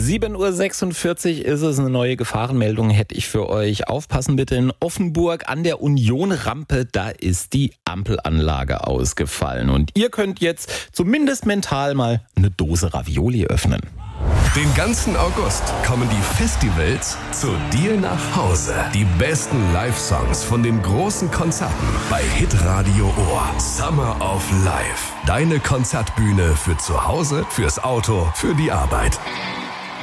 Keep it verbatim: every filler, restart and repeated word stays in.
sieben Uhr sechsundvierzig ist es, eine neue Gefahrenmeldung hätte ich für euch. Aufpassen bitte, in Offenburg an der Union-Rampe, da ist die Ampelanlage ausgefallen. Und ihr könnt jetzt zumindest mental mal eine Dose Ravioli öffnen. Den ganzen August kommen die Festivals zu dir nach Hause. Die besten Live-Songs von den großen Konzerten bei Hitradio Ohr. Summer of Life. Deine Konzertbühne für zu Hause, fürs Auto, für die Arbeit.